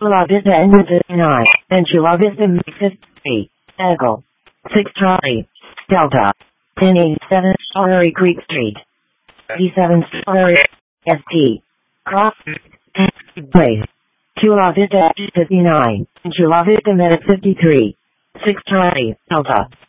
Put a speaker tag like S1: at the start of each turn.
S1: La Vista and 9, and Chula Vista 53, Eagle, 6 Charlie, Delta, 1087 Strawberry Creek Street, 37 Strawberry, ST, Cross, Place, Chula Vista 59, and Chula Vista Medic 53, 6 Charlie, Delta.